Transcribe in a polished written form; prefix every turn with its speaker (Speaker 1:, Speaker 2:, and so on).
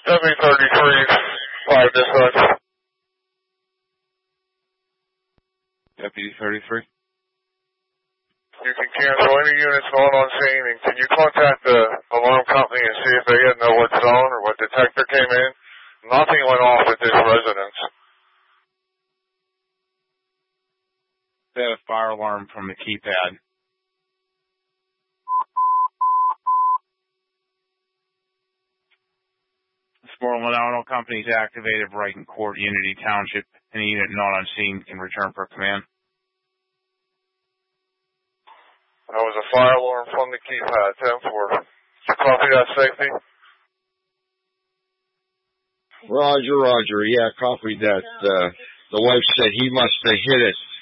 Speaker 1: W33, 5 dispatch.
Speaker 2: Deputy 33.
Speaker 1: You can cancel any units not on scene, and can you contact the alarm company and see if they know what zone or what detector came in? Nothing went off at this residence.
Speaker 2: They had a fire alarm from the keypad. Sportland Auto Company's activated Brighton Court, Unity Township. Any unit not on scene can return for command.
Speaker 1: There was a fire alarm from the keypad, 10-4. Did you copy that, safety?
Speaker 3: Roger. Yeah, copied that. The wife said he must have hit it